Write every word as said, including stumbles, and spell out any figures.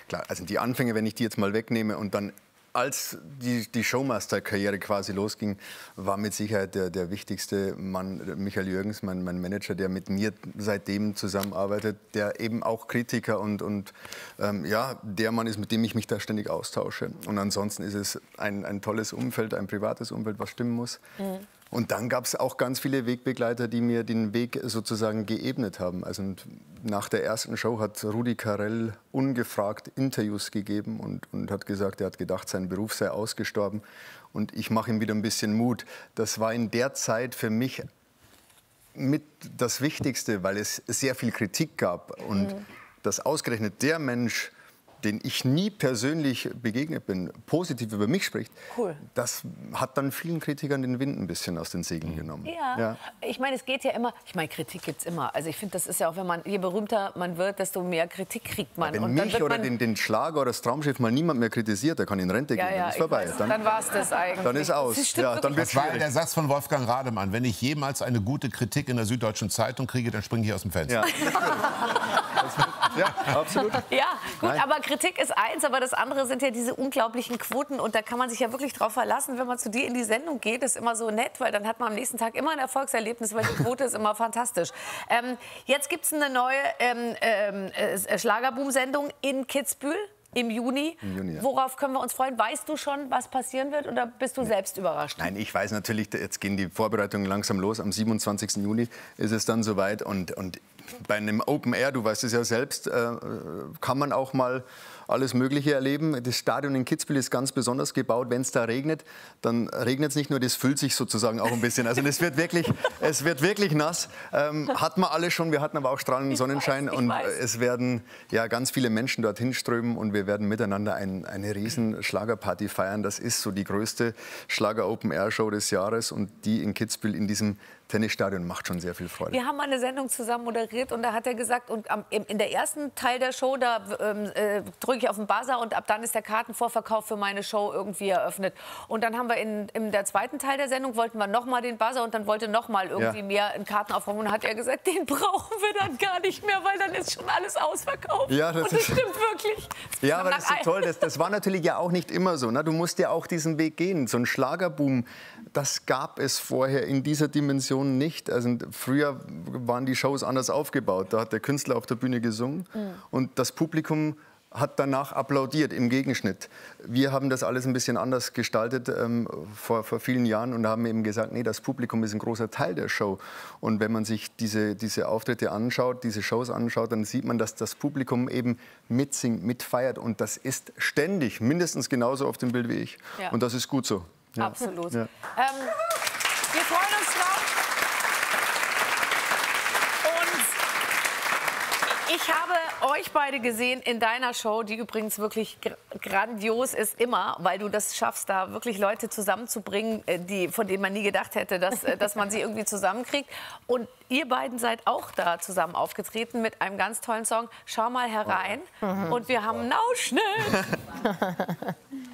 klar, also die Anfänge, wenn ich die jetzt mal wegnehme und dann als die, die Showmaster-Karriere quasi losging, war mit Sicherheit der, der wichtigste Mann Michael Jürgens, mein, mein Manager, der mit mir seitdem zusammenarbeitet, der eben auch Kritiker und, und ähm, ja, der Mann ist, mit dem ich mich da ständig austausche. Und ansonsten ist es ein, ein tolles Umfeld, ein privates Umfeld, was stimmen muss. Mhm. Und dann gab es auch ganz viele Wegbegleiter, die mir den Weg sozusagen geebnet haben. Also nach der ersten Show hat Rudi Carrell ungefragt Interviews gegeben und, und hat gesagt, er hat gedacht, sein Beruf sei ausgestorben. Und ich mache ihm wieder ein bisschen Mut. Das war in der Zeit für mich mit das Wichtigste, weil es sehr viel Kritik gab. Und mhm. dass ausgerechnet der Mensch, den ich nie persönlich begegnet bin, positiv über mich spricht, cool. Das hat dann vielen Kritikern den Wind ein bisschen aus den Segeln genommen. Ja, ja. Ich meine, es geht ja immer, ich meine, Kritik gibt es immer. Also ich finde, das ist ja auch, wenn man, je berühmter man wird, desto mehr Kritik kriegt man. Wenn und mich dann oder den, den Schlager oder das Traumschiff mal niemand mehr kritisiert, der kann in Rente ja, gehen, ja, dann ist vorbei. Weiß, dann dann war es das eigentlich. Dann ist aus. Das, ja, dann das war der Satz von Wolfgang Rademann. Wenn ich jemals eine gute Kritik in der Süddeutschen Zeitung kriege, dann springe ich aus dem Fenster. Ja, ja absolut. Ja, gut, Nein. aber Kritik ist eins, aber das andere sind ja diese unglaublichen Quoten. Und da kann man sich ja wirklich drauf verlassen, wenn man zu dir in die Sendung geht. Das ist immer so nett, weil dann hat man am nächsten Tag immer ein Erfolgserlebnis, weil die Quote ist immer fantastisch. Ähm, jetzt gibt es eine neue ähm, ähm, äh, Schlagerboom-Sendung in Kitzbühel. Im Juni. Im Juni ja. Worauf können wir uns freuen? Weißt du schon, was passieren wird, oder bist du nee. selbst überrascht? Nein, ich weiß natürlich, jetzt gehen die Vorbereitungen langsam los. Am siebenundzwanzigsten Juni ist es dann soweit. Und, und bei einem Open Air, du weißt es ja selbst, äh, kann man auch mal alles Mögliche erleben. Das Stadion in Kitzbühel ist ganz besonders gebaut. Wenn es da regnet, dann regnet es nicht nur, das füllt sich sozusagen auch ein bisschen. Also es wird wirklich, es wird wirklich nass. Ähm, hat man alle schon, wir hatten aber auch strahlenden Sonnenschein. weiß, und weiß. es werden ja ganz viele Menschen dorthin strömen und wir werden miteinander ein, eine riesen Schlagerparty feiern. Das ist so die größte Schlager-Open-Air-Show des Jahres und die in Kitzbühel in diesem Tennisstadion macht schon sehr viel Freude. Wir haben mal eine Sendung zusammen moderiert und da hat er gesagt, und am, in der ersten Teil der Show, da ähm, äh, drücke ich auf den Buzzer und ab dann ist der Kartenvorverkauf für meine Show irgendwie eröffnet. Und dann haben wir in, in der zweiten Teil der Sendung, wollten wir noch mal den Buzzer und dann wollte noch mal irgendwie ja. mehr in Karten aufräumen. Und dann hat er gesagt, den brauchen wir dann gar nicht mehr, weil dann ist schon alles ausverkauft. Ja, das, und das stimmt wirklich. Ja, aber das ist so toll. Das, das war natürlich ja auch nicht immer so. Ne? Du musst ja auch diesen Weg gehen. So ein Schlagerboom, das gab es vorher in dieser Dimension nicht. Also früher waren die Shows anders aufgebaut. Da hat der Künstler auf der Bühne gesungen mhm. und das Publikum hat danach applaudiert im Gegenschnitt. Wir haben das alles ein bisschen anders gestaltet ähm, vor, vor vielen Jahren und haben eben gesagt, nee, das Publikum ist ein großer Teil der Show. Und wenn man sich diese, diese Auftritte anschaut, diese Shows anschaut, dann sieht man, dass das Publikum eben mitsingt, mitfeiert. Und das ist ständig mindestens genauso auf dem Bild wie ich. Ja. Und das ist gut so. Ja. Absolut. Ja. Ähm, wir freuen uns drauf. Ich habe euch beide gesehen in deiner Show, die übrigens wirklich gr grandios ist immer, weil du das schaffst, da wirklich Leute zusammenzubringen, die, von denen man nie gedacht hätte, dass, dass man sie irgendwie zusammenkriegt. Und ihr beiden seid auch da zusammen aufgetreten mit einem ganz tollen Song, Schau mal herein. Mhm. Und wir haben einen Ausschnitt.